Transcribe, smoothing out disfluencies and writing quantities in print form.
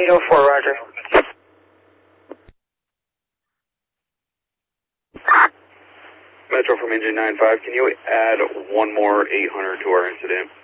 804, roger. Metro from engine 95, can you add one more 800 to our incident?